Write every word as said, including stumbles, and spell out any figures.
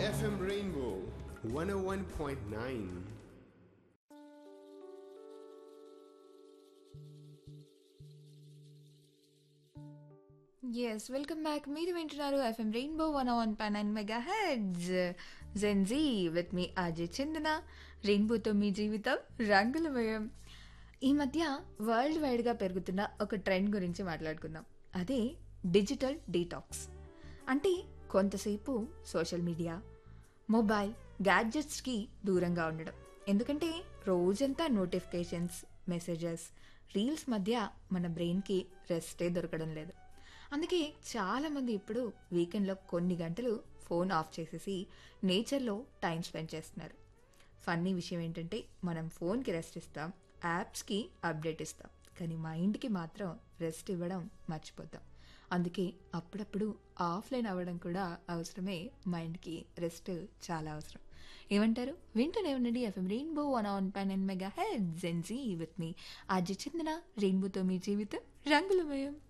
F M Rainbow one oh one point nine. Yes welcome back. మీరు వింటున్నారు FM rainbow one one point nine mega heads Gen Z with me Ajay చందన. రెయిన్బోతో మీ జీవితం రంగులమయం. ఈ మధ్య world వైడ్గా పెరుగుతున్న ఒక ట్రెండ్ గురించి మాట్లాడుకుందాం. అదే డిజిటల్ డీటాక్స్. అంటే కొంతసేపు సోషల్ మీడియా, మొబైల్, గ్యాడ్జెట్స్కి దూరంగా ఉండడం. ఎందుకంటే రోజంతా నోటిఫికేషన్స్, మెసేజెస్, రీల్స్ మధ్య మన బ్రెయిన్కి రెస్టే దొరకడం లేదు. అందుకే చాలామంది ఇప్పుడు వీకెండ్లో కొన్ని గంటలు ఫోన్ ఆఫ్ చేసేసి నేచర్లో టైం స్పెండ్ చేస్తున్నారు. ఫన్నీ విషయం ఏంటంటే మనం ఫోన్కి రెస్ట్ ఇస్తాం, యాప్స్కి అప్డేట్ ఇస్తాం, కానీ మైండ్కి మాత్రం రెస్ట్ ఇవ్వడం మర్చిపోతాం. అందుకే అప్పుడప్పుడు ఆఫ్లైన్ అవ్వడం కూడా అవసరమే. మైండ్కి రెస్ట్ చాలా అవసరం. ఏమంటారు? వింటూనే ఉండండి FM rainbow one on pine and mega head Gen Z with me Ajay చందన. రెయిన్బోతో మీ జీవితం రంగులమయం.